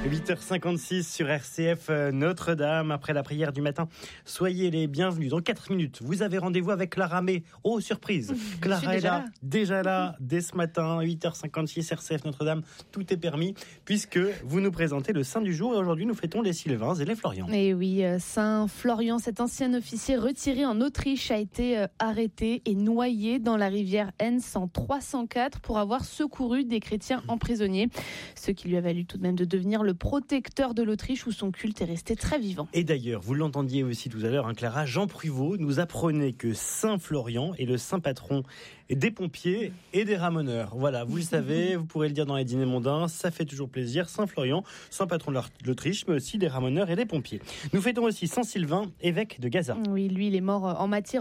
8h56 sur RCF Notre-Dame. Après la prière du matin, soyez les bienvenus. Dans 4 minutes, vous avez rendez-vous avec Clara May. Oh, surprise, Clara est là, déjà là, dès ce matin, 8h56 RCF Notre-Dame. Tout est permis, puisque vous nous présentez le saint du jour. Et aujourd'hui, nous fêtons les Sylvains et les Florians. Et oui, Saint Florian, cet ancien officier retiré en Autriche, a été arrêté et noyé dans la rivière Enns en 304 pour avoir secouru des chrétiens emprisonnés. Ce qui lui a valu tout de même de devenir le protecteur de l'Autriche où son culte est resté très vivant. Et d'ailleurs, vous l'entendiez aussi tout à l'heure, Clara, Jean Pruvot nous apprenait que Saint Florian est le saint patron des pompiers et des ramoneurs. Voilà, vous le savez, vous pourrez le dire dans les dîners mondains, ça fait toujours plaisir. Saint Florian, saint patron de l'Autriche, mais aussi des ramoneurs et des pompiers. Nous fêtons aussi Saint Sylvain, évêque de Gaza. Oui, lui, il est mort en martyr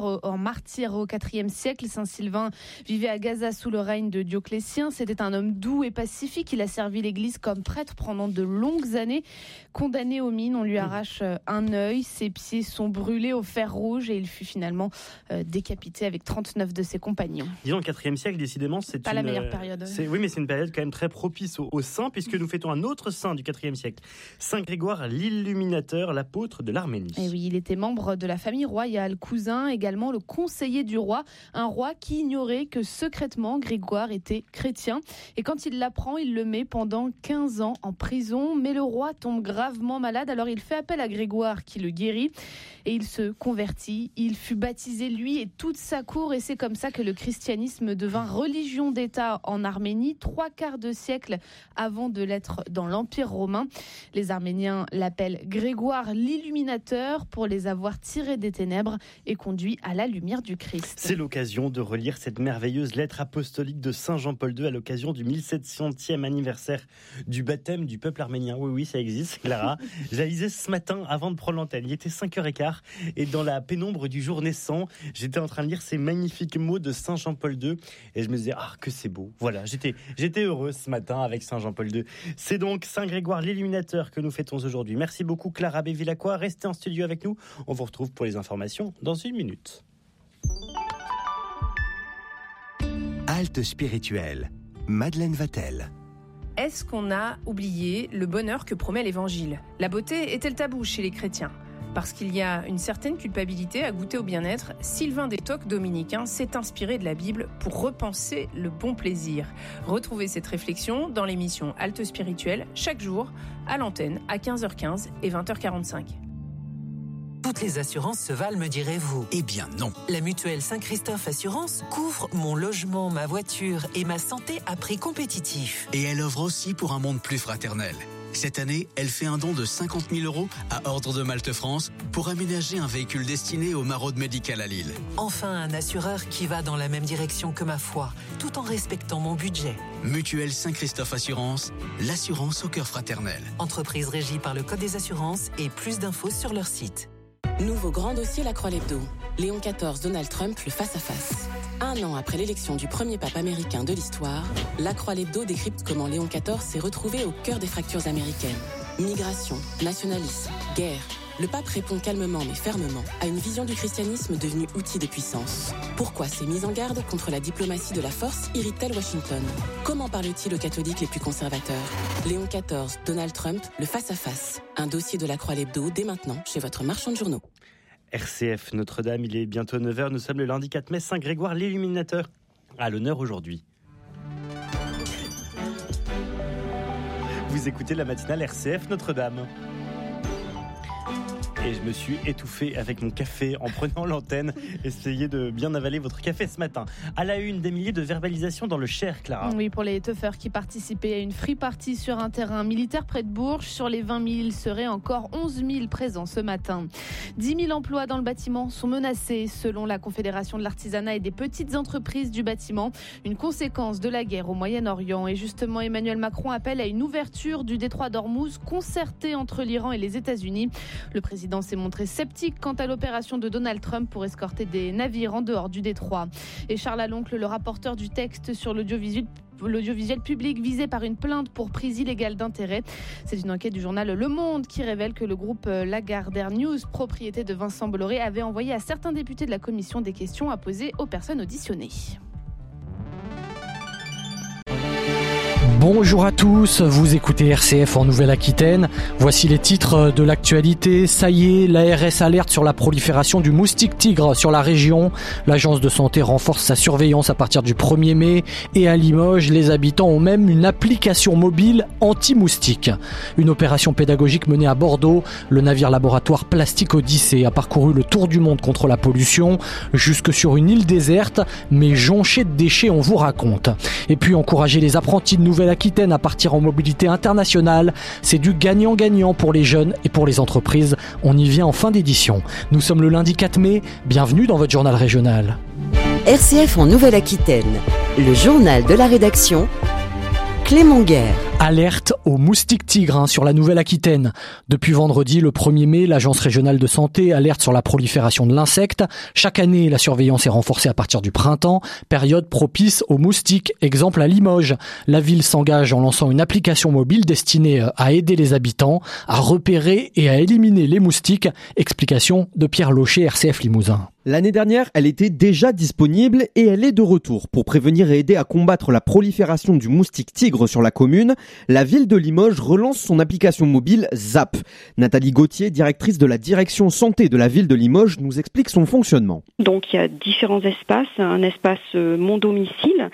au IVe siècle. Saint Sylvain vivait à Gaza sous le règne de Dioclétien. C'était un homme doux et pacifique. Il a servi l'Église comme prêtre pendant de longues années. Condamné aux mines, on lui arrache un œil. Ses pieds sont brûlés au fer rouge et il fut finalement décapité avec 39 de ses compagnons. Disons, le IVe siècle, décidément, c'est pas la meilleure période. Oui, mais c'est une période quand même très propice aux saints, puisque nous fêtons un autre saint du IVe siècle, Saint Grégoire l'Illuminateur, l'apôtre de l'Arménie. Et oui, il était membre de la famille royale, cousin également le conseiller du roi, un roi qui ignorait que secrètement Grégoire était chrétien. Et quand il l'apprend, il le met pendant 15 ans en prison. Mais le roi tombe gravement malade, alors il fait appel à Grégoire qui le guérit et il se convertit. Il fut baptisé, lui et toute sa cour, et c'est comme ça que le christianisme devint religion d'État en Arménie, 3/4 de siècle avant de l'être dans l'Empire romain. Les Arméniens l'appellent Grégoire l'Illuminateur pour les avoir tirés des ténèbres et conduits à la lumière du Christ. C'est l'occasion de relire cette merveilleuse lettre apostolique de Saint Jean-Paul II à l'occasion du 1700e anniversaire du baptême du peuple arménien. Oui, ça existe, Clara. Je la lisais ce matin avant de prendre l'antenne. Il était 5h15 et dans la pénombre du jour naissant, j'étais en train de lire ces magnifiques mots de Saint Jean-Paul II et je me disais, que c'est beau. Voilà, j'étais heureux ce matin avec Saint Jean-Paul II. C'est donc Saint Grégoire l'Illuminateur que nous fêtons aujourd'hui. Merci beaucoup Clara Bévilacqua. Restez en studio avec nous. On vous retrouve pour les informations dans 1 minute. Halte spirituelle. Madeleine Vatel. Est-ce qu'on a oublié le bonheur que promet l'Évangile ? La beauté est-elle tabou chez les chrétiens ? Parce qu'il y a une certaine culpabilité à goûter au bien-être, Sylvain Détoc, dominicain, s'est inspiré de la Bible pour repenser le bon plaisir. Retrouvez cette réflexion dans l'émission Halte spirituelle, chaque jour, à l'antenne, à 15h15 et 20h45. Toutes les assurances se valent, me direz-vous. Eh bien non. La mutuelle Saint-Christophe Assurance couvre mon logement, ma voiture et ma santé à prix compétitif. Et elle offre aussi pour un monde plus fraternel. Cette année, elle fait un don de 50 000 € à Ordre de Malte France pour aménager un véhicule destiné aux maraudes médicales à Lille. Enfin, un assureur qui va dans la même direction que ma foi, tout en respectant mon budget. Mutuelle Saint-Christophe Assurance, l'assurance au cœur fraternel. Entreprise régie par le Code des assurances et plus d'infos sur leur site. Nouveau grand dossier La Croix l'Hebdo. Léon XIV, Donald Trump, le face-à-face. 1 an après l'élection du premier pape américain de l'histoire, La Croix l'Hebdo décrypte comment Léon XIV s'est retrouvé au cœur des fractures américaines. Migration, nationalisme, guerre. Le pape répond calmement mais fermement à une vision du christianisme devenue outil de puissance. Pourquoi ces mises en garde contre la diplomatie de la force irritent-elles Washington ? Comment parle-t-il aux catholiques les plus conservateurs ? Léon XIV, Donald Trump, le face-à-face. Un dossier de La Croix l'Hebdo dès maintenant chez votre marchand de journaux. RCF Notre-Dame, il est bientôt 9h. Nous sommes le lundi 4 mai. Saint Grégoire l'Illuminateur à l'honneur aujourd'hui. Vous écoutez la matinale RCF Notre-Dame. Et je me suis étouffé avec mon café en prenant l'antenne. Essayez de bien avaler votre café ce matin. À la une, des milliers de verbalisations dans le Cher, Clara. Oui, pour les teufeurs qui participaient à une free party sur un terrain militaire près de Bourges. Sur les 20 000, il serait encore 11 000 présents ce matin. 10 000 emplois dans le bâtiment sont menacés, selon la Confédération de l'artisanat et des petites entreprises du bâtiment. Une conséquence de la guerre au Moyen-Orient. Et justement, Emmanuel Macron appelle à une ouverture du détroit d'Ormuz concertée entre l'Iran et les États-Unis. Le président s'est montré sceptique quant à l'opération de Donald Trump pour escorter des navires en dehors du détroit. Et Charles Aloncle, le rapporteur du texte sur l'audiovisuel public visé par une plainte pour prise illégale d'intérêt. C'est une enquête du journal Le Monde qui révèle que le groupe Lagardère News, propriété de Vincent Bolloré, avait envoyé à certains députés de la commission des questions à poser aux personnes auditionnées. Bonjour à tous, vous écoutez RCF en Nouvelle-Aquitaine. Voici les titres de l'actualité. Ça y est, l'ARS alerte sur la prolifération du moustique tigre sur la région. L'agence de santé renforce sa surveillance à partir du 1er mai. Et à Limoges, les habitants ont même une application mobile anti-moustique. Une opération pédagogique menée à Bordeaux. Le navire laboratoire Plastique Odyssée a parcouru le tour du monde contre la pollution, jusque sur une île déserte, mais jonchée de déchets, on vous raconte. Et puis encourager les apprentis de Nouvelle-Aquitaine à partir en mobilité internationale, c'est du gagnant-gagnant pour les jeunes et pour les entreprises. On y vient en fin d'édition. Nous sommes le lundi 4 mai, bienvenue dans votre journal régional. RCF en Nouvelle-Aquitaine, le journal de la rédaction, Clément Guerre. Alerte aux moustiques tigres sur la Nouvelle-Aquitaine. Depuis vendredi, le 1er mai, l'Agence régionale de santé alerte sur la prolifération de l'insecte. Chaque année, la surveillance est renforcée à partir du printemps, période propice aux moustiques. Exemple à Limoges. La ville s'engage en lançant une application mobile destinée à aider les habitants à repérer et à éliminer les moustiques. Explication de Pierre Locher, RCF Limousin. L'année dernière, elle était déjà disponible et elle est de retour. Pour prévenir et aider à combattre la prolifération du moustique tigre sur la commune, la ville de Limoges relance son application mobile ZAP. Nathalie Gauthier, directrice de la direction santé de la ville de Limoges, nous explique son fonctionnement. Donc il y a différents espaces, un espace mon domicile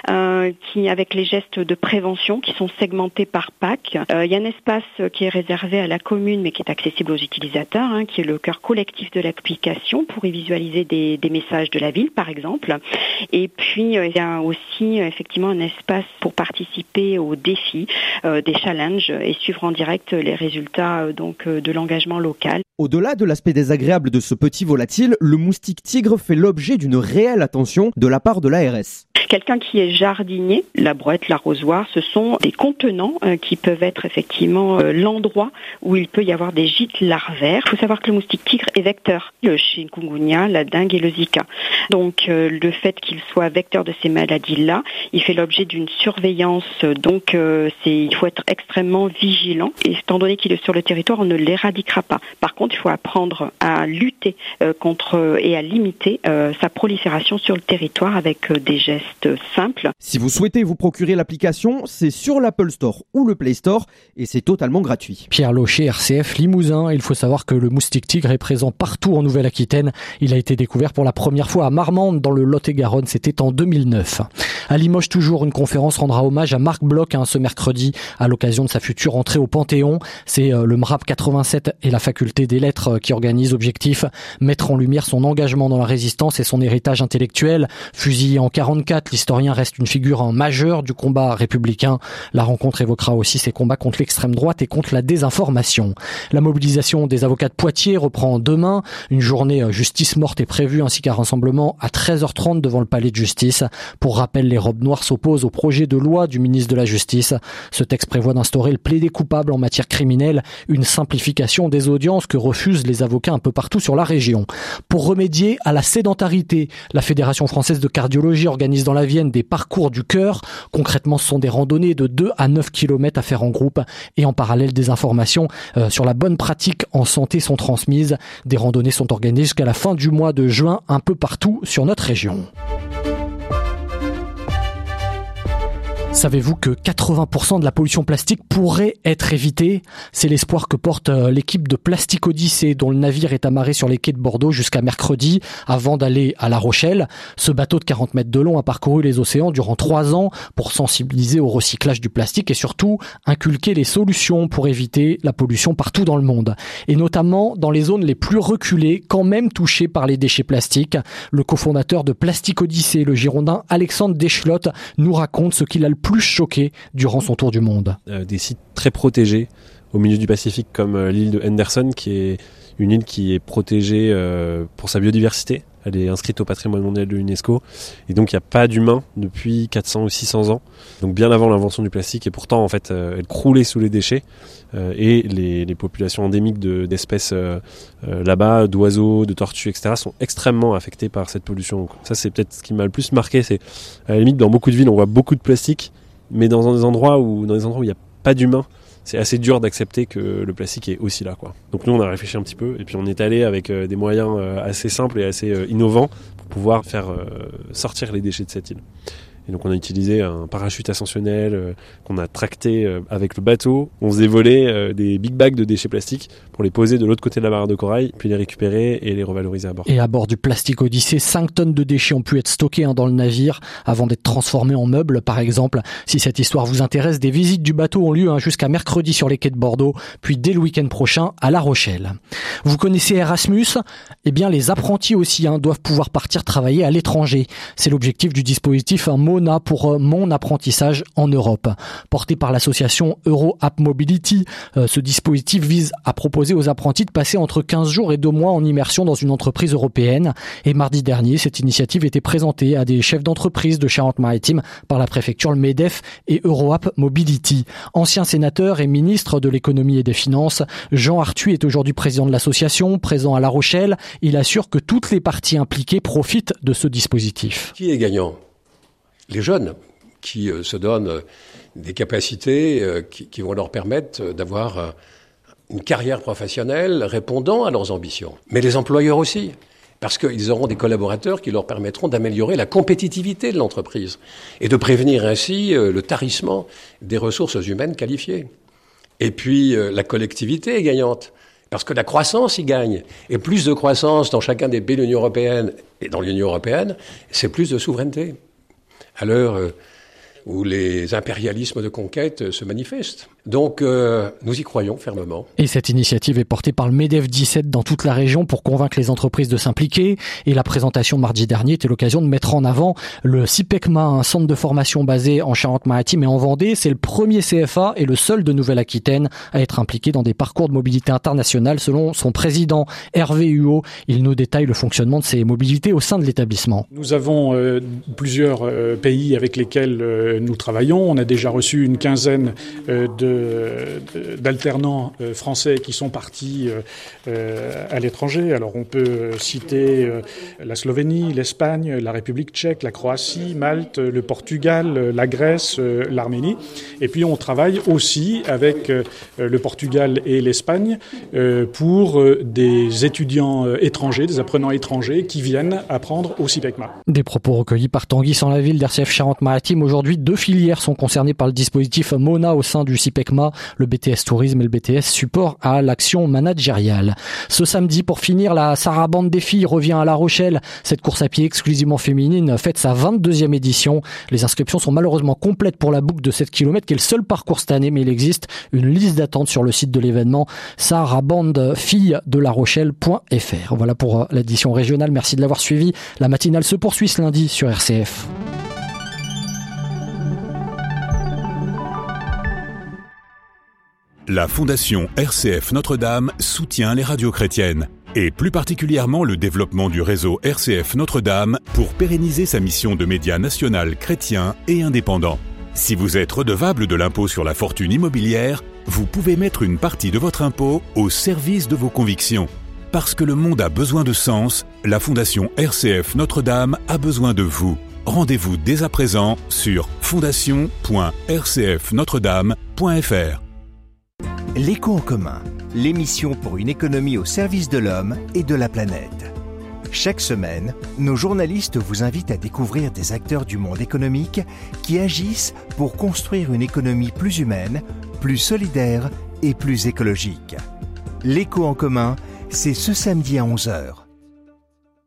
qui avec les gestes de prévention qui sont segmentés par PAC. Il y a un espace qui est réservé à la commune mais qui est accessible aux utilisateurs, qui est le cœur collectif de l'application pour y visualiser des messages de la ville par exemple. Et puis il y a aussi effectivement un espace pour participer aux défis, des challenges et suivre en direct les résultats de l'engagement local. Au-delà de l'aspect désagréable de ce petit volatile, le moustique tigre fait l'objet d'une réelle attention de la part de l'ARS. Quelqu'un qui est jardinier, la brouette, l'arrosoir, ce sont des contenants qui peuvent être effectivement l'endroit où il peut y avoir des gîtes larvaires. Il faut savoir que le moustique tigre est vecteur, le chikungunya, la dengue et le zika. Donc le fait qu'il soit vecteur de ces maladies-là, il fait l'objet d'une surveillance. Donc il faut être extrêmement vigilant. Et étant donné qu'il est sur le territoire, on ne l'éradiquera pas. Par contre, il faut apprendre à lutter contre et à limiter sa prolifération sur le territoire avec des gestes simple. Si vous souhaitez vous procurer l'application, c'est sur l'Apple Store ou le Play Store et c'est totalement gratuit. Pierre Locher, RCF Limousin. Il faut savoir que le moustique tigre est présent partout en Nouvelle-Aquitaine. Il a été découvert pour la première fois à Marmande dans le Lot-et-Garonne. C'était en 2009. À Limoges, toujours, une conférence rendra hommage à Marc Bloch ce mercredi à l'occasion de sa future entrée au Panthéon. C'est le MRAP 87 et la faculté des lettres qui organisent. Objectif, mettre en lumière son engagement dans la résistance et son héritage intellectuel. Fusillé en 44, l'historien reste une figure majeure du combat républicain. La rencontre évoquera aussi ses combats contre l'extrême droite et contre la désinformation. La mobilisation des avocats de Poitiers reprend demain. Une journée justice morte est prévue ainsi qu'un rassemblement à 13h30 devant le palais de justice. Pour rappel, les robes noires s'opposent au projet de loi du ministre de la Justice. Ce texte prévoit d'instaurer le plaidé coupable en matière criminelle, une simplification des audiences que refusent les avocats un peu partout sur la région. Pour remédier à la sédentarité, la Fédération française de cardiologie organise dans la Vienne des parcours du cœur. Concrètement, ce sont des randonnées de 2 à 9 km à faire en groupe et en parallèle des informations sur la bonne pratique en santé sont transmises. Des randonnées sont organisées jusqu'à la fin du mois de juin un peu partout sur notre région. Savez-vous que 80% de la pollution plastique pourrait être évitée ? C'est l'espoir que porte l'équipe de Plastique Odyssée dont le navire est amarré sur les quais de Bordeaux jusqu'à mercredi avant d'aller à La Rochelle. Ce bateau de 40 mètres de long a parcouru les océans durant 3 ans pour sensibiliser au recyclage du plastique et surtout inculquer les solutions pour éviter la pollution partout dans le monde. Et notamment dans les zones les plus reculées, quand même touchées par les déchets plastiques. Le cofondateur de Plastique Odyssée, le Girondin Alexandre Deschlotte, nous raconte ce qu'il a le plus choqué durant son tour du monde. Des sites très protégés au milieu du Pacifique comme l'île de Henderson qui est une île qui est protégée pour sa biodiversité. Elle est inscrite au patrimoine mondial de l'UNESCO et donc il n'y a pas d'humains depuis 400 ou 600 ans, donc bien avant l'invention du plastique et pourtant en fait elle croulait sous les déchets et les populations endémiques d'espèces là-bas, d'oiseaux, de tortues, etc. sont extrêmement affectées par cette pollution. Donc, ça c'est peut-être ce qui m'a le plus marqué, c'est à la limite dans beaucoup de villes on voit beaucoup de plastique mais dans des endroits où il n'y a pas d'humains, c'est assez dur d'accepter que le plastique est aussi là, quoi. Donc nous on a réfléchi un petit peu et puis on est allé avec des moyens assez simples et assez innovants pour pouvoir faire sortir les déchets de cette île. Et donc on a utilisé un parachute ascensionnel qu'on a tracté avec le bateau. On faisait voler des big bags de déchets plastiques pour les poser de l'autre côté de la barre de corail, puis les récupérer et les revaloriser à bord. Et à bord du Plastic Odyssey, 5 tonnes de déchets ont pu être stockés dans le navire avant d'être transformés en meubles, par exemple. Si cette histoire vous intéresse, des visites du bateau ont lieu jusqu'à mercredi sur les quais de Bordeaux, puis dès le week-end prochain à La Rochelle. Vous connaissez Erasmus ? Eh bien, les apprentis aussi doivent pouvoir partir travailler à l'étranger. C'est l'objectif du dispositif MONA pour Mon Apprentissage en Europe. Porté par l'association EuroApp Mobility, ce dispositif vise à proposer aux apprentis de passer entre 15 jours et 2 mois en immersion dans une entreprise européenne. Et mardi dernier, cette initiative était présentée à des chefs d'entreprise de Charente-Maritime par la préfecture, le MEDEF et EuroApp Mobility. Ancien sénateur et ministre de l'économie et des finances, Jean Arthuis est aujourd'hui président de l'association, présent à La Rochelle. Il assure que toutes les parties impliquées profitent de ce dispositif. Qui est gagnant ? Les jeunes qui se donnent des capacités qui vont leur permettre d'avoir une carrière professionnelle répondant à leurs ambitions. Mais les employeurs aussi, parce qu'ils auront des collaborateurs qui leur permettront d'améliorer la compétitivité de l'entreprise et de prévenir ainsi le tarissement des ressources humaines qualifiées. Et puis la collectivité est gagnante, parce que la croissance y gagne. Et plus de croissance dans chacun des pays de l'Union européenne et dans l'Union européenne, c'est plus de souveraineté. À l'heure où les impérialismes de conquête se manifestent. Donc, nous y croyons fermement. Et cette initiative est portée par le MEDEF 17 dans toute la région pour convaincre les entreprises de s'impliquer. Et la présentation mardi dernier était l'occasion de mettre en avant le CIPECMA, un centre de formation basé en Charente-Maritime et en Vendée. C'est le premier CFA et le seul de Nouvelle-Aquitaine à être impliqué dans des parcours de mobilité internationale selon son président Hervé Huot. Il nous détaille le fonctionnement de ces mobilités au sein de l'établissement. Nous avons plusieurs pays avec lesquels nous travaillons. On a déjà reçu une quinzaine d'alternants français qui sont partis à l'étranger. Alors on peut citer la Slovénie, l'Espagne, la République tchèque, la Croatie, Malte, le Portugal, la Grèce, l'Arménie. Et puis on travaille aussi avec le Portugal et l'Espagne pour des étudiants étrangers, des apprenants étrangers qui viennent apprendre au CIPECMA. Des propos recueillis par Tanguy Sans-la-Ville d'RCF Charente-Maritime. Aujourd'hui, 2 filières sont concernées par le dispositif MONA au sein du CIPECMA, le BTS Tourisme et le BTS Support à l'action managériale. Ce samedi, pour finir, la Sarabande des filles revient à La Rochelle. Cette course à pied exclusivement féminine fête sa 22e édition. Les inscriptions sont malheureusement complètes pour la boucle de 7 km, qui est le seul parcours cette année, mais il existe une liste d'attente sur le site de l'événement sarabandefillesdelarochelle.fr. Voilà pour l'édition régionale. Merci de l'avoir suivi. La matinale se poursuit ce lundi sur RCF. La Fondation RCF Notre-Dame soutient les radios chrétiennes et plus particulièrement le développement du réseau RCF Notre-Dame pour pérenniser sa mission de média national chrétien et indépendant. Si vous êtes redevable de l'impôt sur la fortune immobilière, vous pouvez mettre une partie de votre impôt au service de vos convictions. Parce que le monde a besoin de sens, la Fondation RCF Notre-Dame a besoin de vous. Rendez-vous dès à présent sur fondation.rcfnotredame.fr. L'écho en commun, l'émission pour une économie au service de l'homme et de la planète. Chaque semaine, nos journalistes vous invitent à découvrir des acteurs du monde économique qui agissent pour construire une économie plus humaine, plus solidaire et plus écologique. L'écho en commun, c'est ce samedi à 11h.